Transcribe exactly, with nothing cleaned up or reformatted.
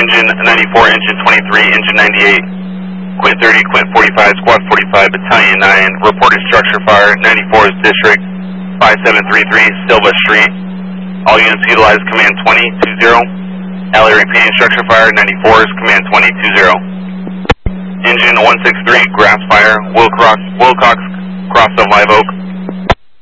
Engine ninety-four, Engine twenty-three, Engine ninety-eight, Quint thirty, Quint forty-five, Squad forty-five, Battalion nine, reported structure fire, ninety-fourth District, five seven three three, Silva Street. All units utilize Command twenty, two zero. Alley repeating structure fire, ninety-fours, Command twenty, two zero. Engine one six three, grass fire, Wilcox, Wilcox, Cross of Live Oak.